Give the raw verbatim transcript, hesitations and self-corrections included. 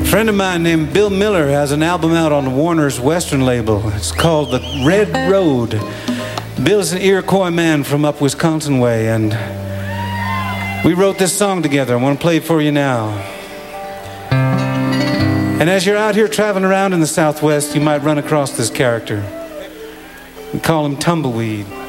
A friend of mine named Bill Miller has an album out on the Warner's Western label. It's called The Red Road. Bill's an Iroquois man from up Wisconsin way, and we wrote this song together. I want to play it for you now. And as you're out here traveling around in the Southwest, you might run across this character. We call him Tumbleweed.